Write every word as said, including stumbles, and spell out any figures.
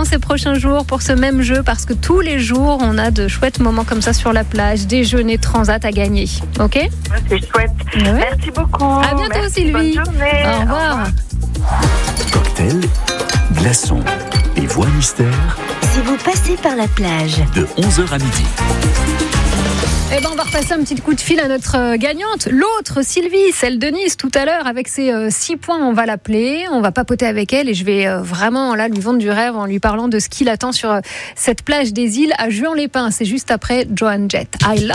ces prochains jours pour ce même jeu parce que tous les jours, on a de chouettes moments comme ça sur la plage, déjeuner, transat à gagner. Ok ? C'est chouette. Ouais. Merci beaucoup. À bientôt, Merci, Sylvie. bonne journée. Au revoir. Cocktail, glaçons et voix mystère Si vous passez par la plage. de onze heures à midi. Eh ben, on va repasser un petit coup de fil à notre euh, gagnante. L'autre, Sylvie, celle de Nice, tout à l'heure, avec ses euh, six points, on va l'appeler. On va papoter avec elle et je vais euh, vraiment là lui vendre du rêve en lui parlant de ce qui l'attend sur euh, cette plage des îles à Juan-les-Pins. C'est juste après Joan Jett. I love